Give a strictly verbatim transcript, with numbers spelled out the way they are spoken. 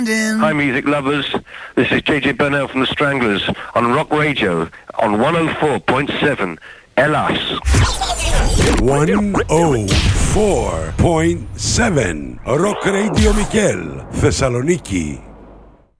Hi, music lovers. This is J J Burnell from the Stranglers on Rock Radio on one oh four point seven. Elas. one oh four point seven Rock Radio Mikel, Θεσσαλονίκη.